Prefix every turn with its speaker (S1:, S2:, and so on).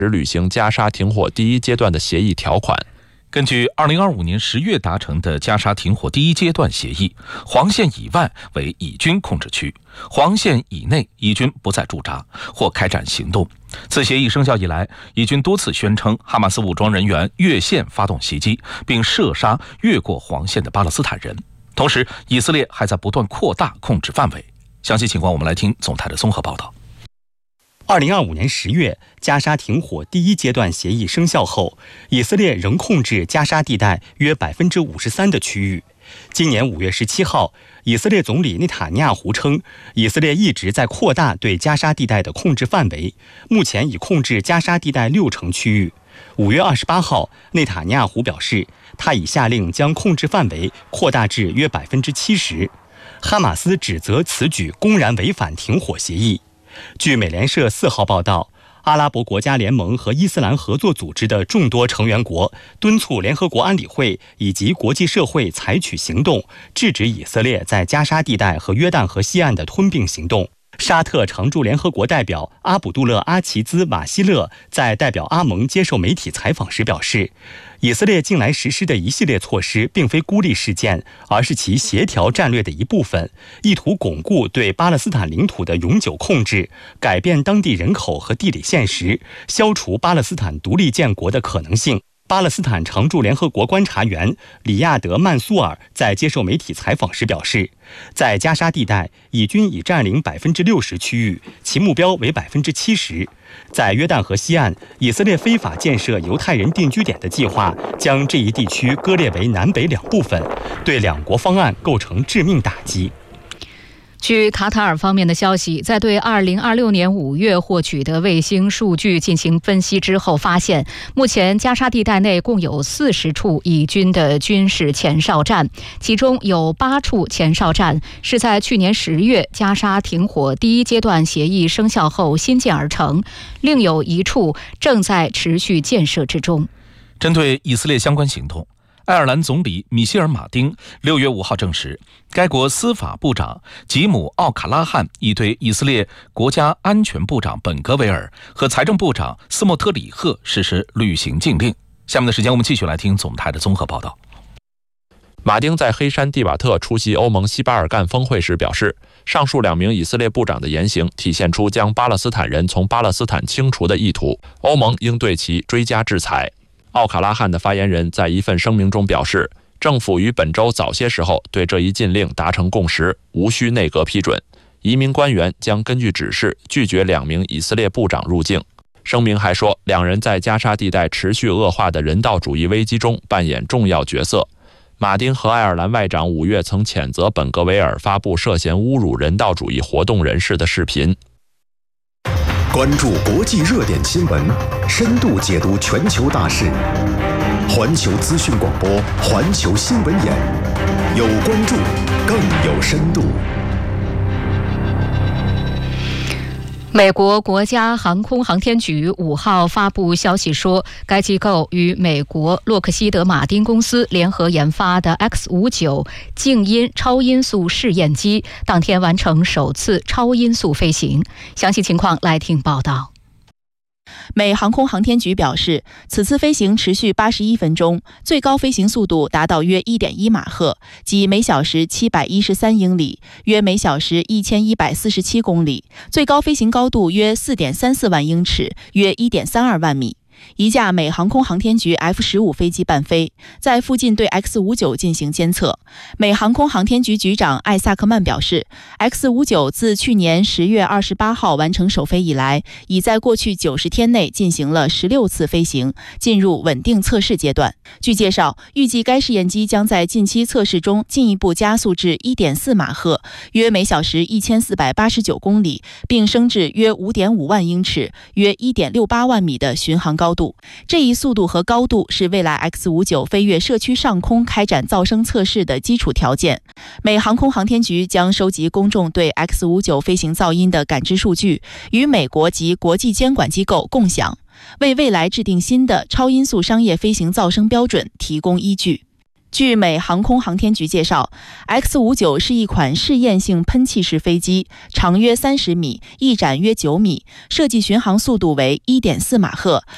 S1: 履行加沙停火第一阶段的协议条款。
S2: 根据2025年10月达成的加沙停火第一阶段协议，黄线以外为以军控制区，黄线以内以军不再驻扎或开展行动。自协议生效以来，以军多次宣称哈马斯武装人员越线发动袭击，并射杀越过黄线的巴勒斯坦人。同时，以色列还在不断扩大控制范围。详细情况我们来听总台的综合报道。
S3: 2025年10月，加沙停火第一阶段协议生效后，以色列仍控制加沙地带约53%的区域。今年5月17号，以色列总理内塔尼亚胡称，以色列一直在扩大对加沙地带的控制范围，目前已控制加沙地带60%区域。5月28号，内塔尼亚胡表示，他已下令将控制范围扩大至约70%。哈马斯指责此举公然违反停火协议。据美联社4号报道，阿拉伯国家联盟和伊斯兰合作组织的众多成员国敦促联合国安理会以及国际社会采取行动，制止以色列在加沙地带和约旦河西岸的吞并行动。沙特常驻联合国代表阿卜杜勒·阿齐兹·瓦希勒在代表阿盟接受媒体采访时表示，以色列近来实施的一系列措施并非孤立事件，而是其协调战略的一部分，意图巩固对巴勒斯坦领土的永久控制，改变当地人口和地理现实，消除巴勒斯坦独立建国的可能性。巴勒斯坦常驻联合国观察员里亚德·曼苏尔在接受媒体采访时表示，在加沙地带，以军已占领60%区域，其目标为70%。在约旦河西岸，以色列非法建设犹太人定居点的计划将这一地区割裂为南北两部分，对两国方案构成致命打击。
S4: 据卡塔尔方面的消息，在对2026年5月获取的卫星数据进行分析之后，发现目前加沙地带内共有40处以军的军事前哨站，其中有8处前哨站是在去年10月加沙停火第一阶段协议生效后新建而成，另有1处正在持续建设之中。
S2: 针对以色列相关行动，爱尔兰总理米歇尔·马丁6月5号证实，该国司法部长吉姆·奥卡拉汉已对以色列国家安全部长本格维尔和财政部长斯莫特里赫实施履行禁令。下面的时间，我们继续来听总台的综合报道。
S1: 马丁在黑山蒂瓦特出席欧盟西巴尔干峰会时表示，上述2名以色列部长的言行体现出将巴勒斯坦人从巴勒斯坦清除的意图，欧盟应对其追加制裁。奥卡拉汉的发言人在一份声明中表示，政府于本周早些时候对这一禁令达成共识，无需内阁批准。移民官员将根据指示拒绝2名以色列部长入境。声明还说，2人在加沙地带持续恶化的人道主义危机中扮演重要角色。马丁和爱尔兰外长5月曾谴责本格维尔发布涉嫌侮辱人道主义活动人士的视频。
S5: 关注国际热点新闻，深度解读全球大事。环球资讯广播，环球新闻眼，有关注，更有深度。
S4: 美国国家航空航天局5号发布消息说，该机构与美国洛克希德马丁公司联合研发的 X-59静音超音速试验机当天完成首次超音速飞行。详细情况来听报道。
S6: 美航空航天局表示，此次飞行持续81分钟，最高飞行速度达到约 1.1 马赫，即每小时713英里，约每小时1147公里，最高飞行高度约 4.34 万英尺，约 1.32 万米。一架美航空航天局 F-15飞机伴飞，在附近对 X-59进行监测。美航空航天局局长艾萨克曼表示， X-59自去年10月28号完成首飞以来，已在过去90天内进行了16次飞行，进入稳定测试阶段。据介绍，预计该试验机将在近期测试中进一步加速至 1.4 马赫，约每小时1489公里，并升至约 5.5 万英尺，约 1.68 万米的巡航高度。这一速度和高度是未来 X-59飞越社区上空开展噪声测试的基础条件。美航空航天局将收集公众对 X-59飞行噪音的感知数据，与美国及国际监管机构共享，为未来制定新的超音速商业飞行噪声标准提供依据。据美航空航天局介绍， X-59是一款试验性喷气式飞机，长约30米，翼展约9米，设计巡航速度为 1.4 马赫，